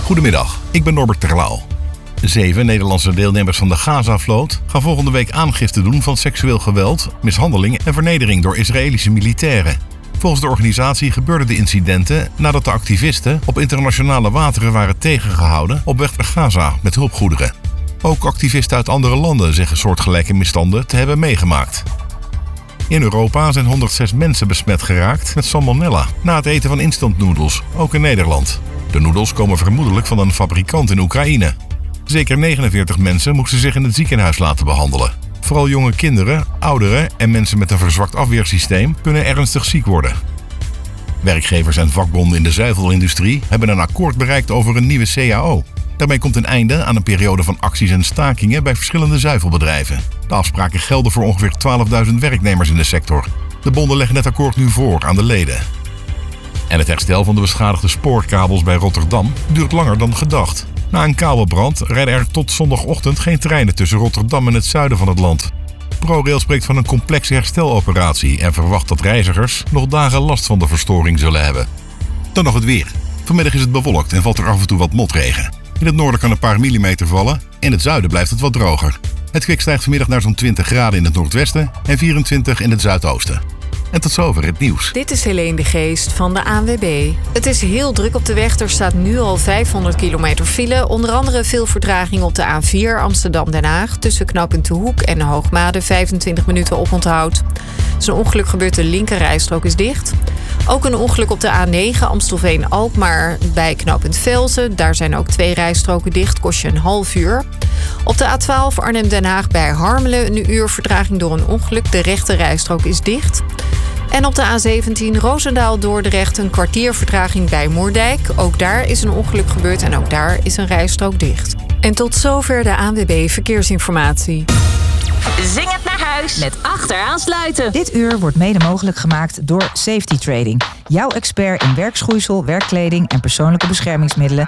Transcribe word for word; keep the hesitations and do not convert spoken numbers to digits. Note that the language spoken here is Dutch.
Goedemiddag, ik ben Norbert Terlouw. Zeven Nederlandse deelnemers van de Gaza-vloot gaan volgende week aangifte doen van seksueel geweld, mishandeling en vernedering door Israëlische militairen. Volgens de organisatie gebeurden de incidenten nadat de activisten op internationale wateren waren tegengehouden op weg naar Gaza met hulpgoederen. Ook activisten uit andere landen zeggen soortgelijke misstanden te hebben meegemaakt. In Europa zijn honderdzes mensen besmet geraakt met salmonella na het eten van instantnoedels, ook in Nederland. De noedels komen vermoedelijk van een fabrikant in Oekraïne. Zeker negenenveertig mensen moesten zich in het ziekenhuis laten behandelen. Vooral jonge kinderen, ouderen en mensen met een verzwakt afweersysteem kunnen ernstig ziek worden. Werkgevers en vakbonden in de zuivelindustrie hebben een akkoord bereikt over een nieuwe C A O. Daarmee komt een einde aan een periode van acties en stakingen bij verschillende zuivelbedrijven. De afspraken gelden voor ongeveer twaalfduizend werknemers in de sector. De bonden leggen het akkoord nu voor aan de leden. En het herstel van de beschadigde spoorkabels bij Rotterdam duurt langer dan gedacht. Na een kabelbrand rijden er tot zondagochtend geen treinen tussen Rotterdam en het zuiden van het land. ProRail spreekt van een complexe hersteloperatie en verwacht dat reizigers nog dagen last van de verstoring zullen hebben. Dan nog het weer. Vanmiddag is het bewolkt en valt er af en toe wat motregen. In het noorden kan een paar millimeter vallen, in het zuiden blijft het wat droger. Het kwik stijgt vanmiddag naar zo'n twintig graden in het noordwesten en vierentwintig in het zuidoosten. En tot zover het nieuws. Dit is Helene de Geest van de A N W B. Het is heel druk op de weg. Er staat nu al vijfhonderd kilometer file. Onder andere veel vertraging op de A vier Amsterdam-Den Haag. Tussen knooppunt De Hoek en Hoogmade vijfentwintig minuten oponthoud. Zo'n ongeluk gebeurt, de linkerrijstrook is dicht. Ook een ongeluk op de A negen Amstelveen-Alkmaar bij knooppunt Velzen. Daar zijn ook twee rijstroken dicht, kost je een half uur. Op de A twaalf Arnhem-Den Haag bij Harmelen een uur vertraging door een ongeluk. De rechte rijstrook is dicht. En op de A zeventien Roosendaal-Dordrecht een kwartier vertraging bij Moerdijk. Ook daar is een ongeluk gebeurd en ook daar is een rijstrook dicht. En tot zover de A N W B Verkeersinformatie. Zing het naar huis met Achteraansluiten. Dit uur wordt mede mogelijk gemaakt door Safety Trading. Jouw expert in werkschoeisel, werkkleding en persoonlijke beschermingsmiddelen